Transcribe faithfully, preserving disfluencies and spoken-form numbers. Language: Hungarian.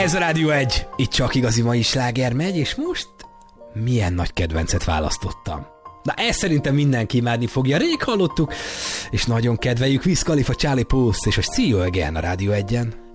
Ez a Rádió egy, itt csak igazi mai sláger megy, és most milyen nagy kedvencet választottam. Na ezt szerintem mindenki imádni fogja, rég hallottuk, és nagyon kedveljük. Wiz Khalifa, Charlie Puth és a See You Again a Rádió egyen.